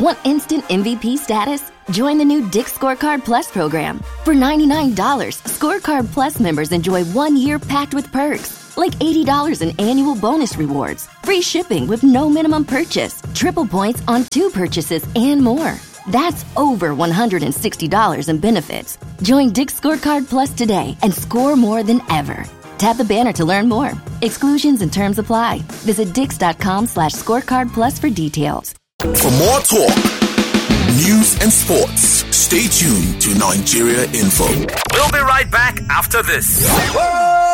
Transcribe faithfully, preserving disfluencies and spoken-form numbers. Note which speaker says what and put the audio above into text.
Speaker 1: Want instant M V P status? Join the new Dick's Scorecard Plus program. For ninety-nine dollars, Scorecard Plus members enjoy one year packed with perks, like eighty dollars in annual bonus rewards, free shipping with no minimum purchase, triple points on two purchases, and more. That's over one hundred sixty dollars in benefits. Join Dick's Scorecard Plus today and score more than ever. Tap the banner to learn more. Exclusions and terms apply. Visit dix.com slash scorecard plus for details.
Speaker 2: For more talk, news and sports, stay tuned to Nigeria Info.
Speaker 3: We'll be right back after this.